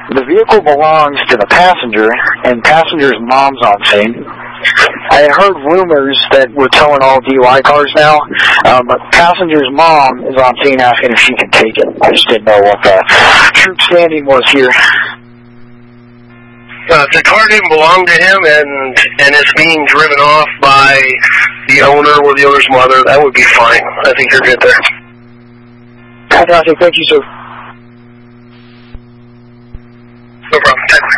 The vehicle belongs to the passenger, and passenger's mom's on scene. I had heard rumors that we're towing all DUI cars now, but passenger's mom is on scene asking if she can take it. I just didn't know what the troop standing was here. If the car didn't belong to him and it's being driven off by the owner or the owner's mother, that would be fine. I think you're good there. Fantastic. Thank you, sir. No problem.